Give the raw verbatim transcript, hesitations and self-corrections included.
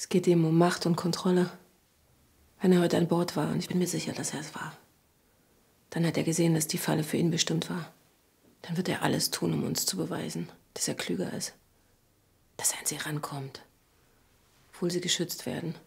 Es geht ihm um Macht und Kontrolle. Wenn er heute an Bord war, und ich bin mir sicher, dass er es war, dann hat er gesehen, dass die Falle für ihn bestimmt war. Dann wird er alles tun, um uns zu beweisen, dass er klüger ist. Dass er an sie rankommt. Obwohl sie geschützt werden.